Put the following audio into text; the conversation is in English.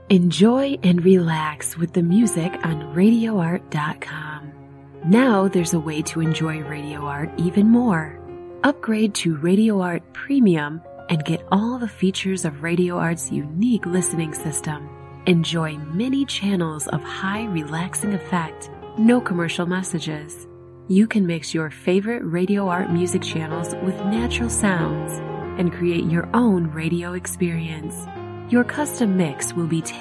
Enjoy and relax with the music on RadioArt.com. Now there's a way to enjoy Radio Art even more. Upgrade to Radio Art Premium and get all the features of Radio Art's unique listening system. Enjoy many channels of high relaxing effect, no commercial messages. You can mix your favorite Radio Art music channels with natural sounds and create your own radio experience. Your custom mix will be